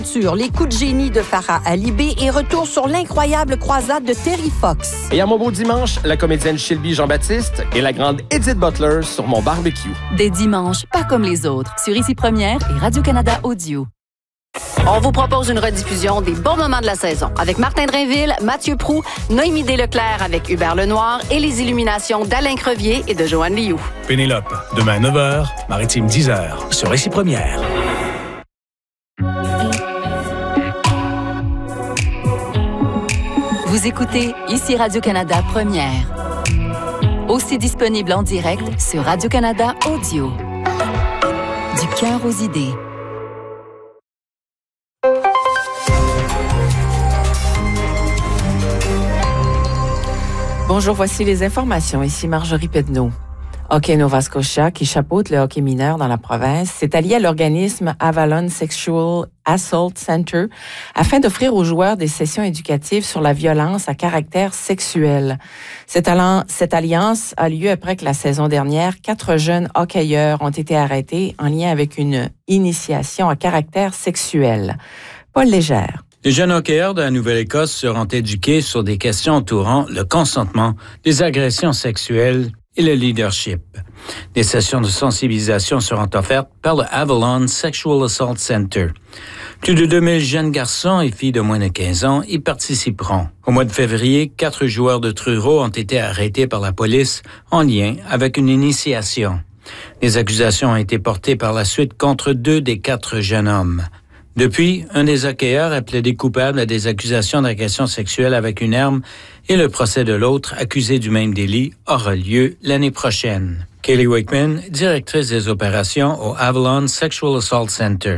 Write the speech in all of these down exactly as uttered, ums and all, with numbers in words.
Les coups de génie de Farah Alibé et retour sur l'incroyable croisade de Terry Fox. Et à mon beau dimanche, la comédienne Shelby Jean-Baptiste et la grande Edith Butler sur mon barbecue. Des dimanches, pas comme les autres, sur Ici Première et Radio-Canada Audio. On vous propose une rediffusion des bons moments de la saison avec Martin Drainville, Mathieu Proulx, Noémie Desleclerc avec Hubert Lenoir et les illuminations d'Alain Crevier et de Joanne Liou. Pénélope, demain neuf heures, Maritime dix heures, sur Ici Première. Vous écoutez Ici Radio-Canada Première. Aussi disponible en direct sur Radio-Canada Audio. Du cœur aux idées. Bonjour, voici les informations. Ici Marjorie Pedneau. Hockey Nova Scotia, qui chapeaute le hockey mineur dans la province, s'est allié à l'organisme Avalon Sexual Assault Center afin d'offrir aux joueurs des sessions éducatives sur la violence à caractère sexuel. Cette, allant, cette alliance a lieu après que la saison dernière, quatre jeunes hockeyeurs ont été arrêtés en lien avec une initiation à caractère sexuel. Paul Légère. Les jeunes hockeyeurs de la Nouvelle-Écosse seront éduqués sur des questions entourant le consentement, les agressions sexuelles et le leadership. Des sessions de sensibilisation seront offertes par le Avalon Sexual Assault Center. Plus de deux mille jeunes garçons et filles de moins de quinze ans y participeront. Au mois de février, quatre joueurs de Truro ont été arrêtés par la police en lien avec une initiation. Les accusations ont été portées par la suite contre deux des quatre jeunes hommes. Depuis, un des hockeyeurs a plaidé coupable à des accusations d'agression sexuelle avec une arme et le procès de l'autre, accusé du même délit, aura lieu l'année prochaine. Kaylee Wakeman, directrice des opérations au Avalon Sexual Assault Center.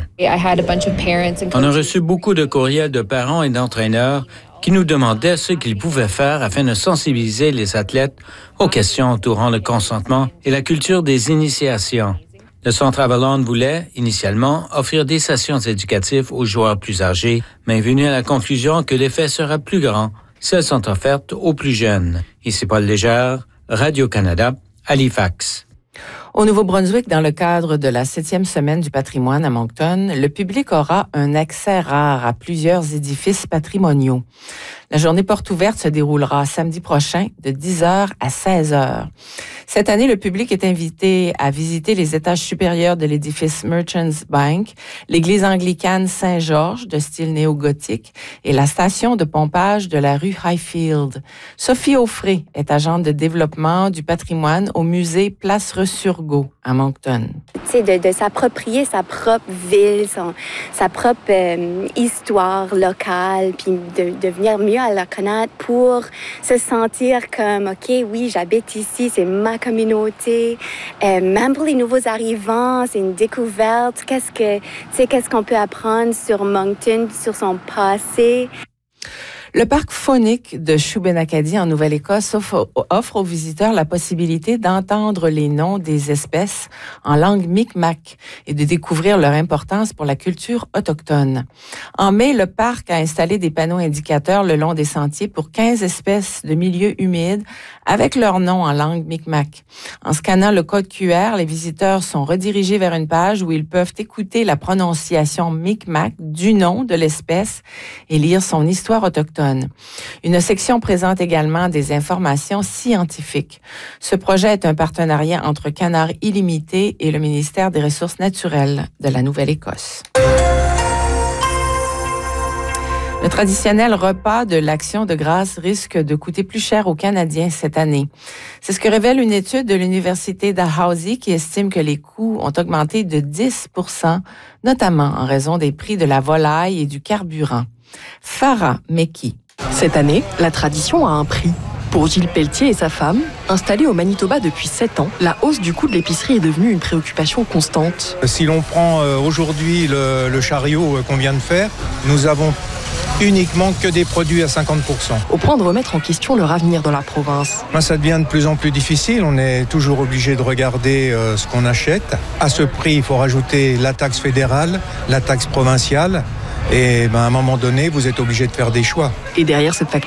On a reçu beaucoup de courriels de parents et d'entraîneurs qui nous demandaient ce qu'ils pouvaient faire afin de sensibiliser les athlètes aux questions entourant le consentement et la culture des initiations. Le Centre Avalon voulait, initialement, offrir des sessions éducatives aux joueurs plus âgés, mais est venu à la conclusion que l'effet sera plus grand si elles sont offertes aux plus jeunes. Ici Paul Légère, Radio-Canada, Halifax. Au Nouveau-Brunswick, dans le cadre de la septième semaine du patrimoine à Moncton, le public aura un accès rare à plusieurs édifices patrimoniaux. La journée porte ouverte se déroulera samedi prochain de dix heures à seize heures. Cette année, le public est invité à visiter les étages supérieurs de l'édifice Merchants Bank, l'église anglicane Saint-Georges de style néo-gothique et la station de pompage de la rue Highfield. Sophie Offray est agente de développement du patrimoine au musée Place Resurgo à Moncton. Tu sais, de, de s'approprier sa propre ville, son, sa propre euh, histoire locale, puis de, de venir mieux à la connaître pour se sentir comme, OK, oui, j'habite ici, c'est ma communauté. Euh, même pour les nouveaux arrivants, c'est une découverte. Qu'est-ce que, tu sais, qu'est-ce qu'on peut apprendre sur Moncton, sur son passé? Le parc faunique de Shubenacadie en Nouvelle-Écosse offre, offre aux visiteurs la possibilité d'entendre les noms des espèces en langue Mi'kmaq et de découvrir leur importance pour la culture autochtone. En mai, le parc a installé des panneaux indicateurs le long des sentiers pour quinze espèces de milieux humides avec leurs noms en langue Mi'kmaq. En scannant le code Q R, les visiteurs sont redirigés vers une page où ils peuvent écouter la prononciation Mi'kmaq du nom de l'espèce et lire son histoire autochtone. Une section présente également des informations scientifiques. Ce projet est un partenariat entre Canard Illimité et le ministère des Ressources naturelles de la Nouvelle-Écosse. Le traditionnel repas de l'Action de grâce risque de coûter plus cher aux Canadiens cette année. C'est ce que révèle une étude de l'Université Dalhousie qui estime que les coûts ont augmenté de dix pour cent, notamment en raison des prix de la volaille et du carburant. Farah Meki. Cette année, la tradition a un prix. Pour Gilles Pelletier et sa femme, installés au Manitoba depuis sept ans, la hausse du coût de l'épicerie est devenue une préoccupation constante. Si l'on prend aujourd'hui le, le chariot qu'on vient de faire, nous avons uniquement que des produits à cinquante pour cent. Au point de remettre en question leur avenir dans la province. Ça devient de plus en plus difficile. On est toujours obligé de regarder euh, ce qu'on achète. À ce prix, il faut rajouter la taxe fédérale, la taxe provinciale. Et ben, à un moment donné, vous êtes obligé de faire des choix. Et derrière cette facture,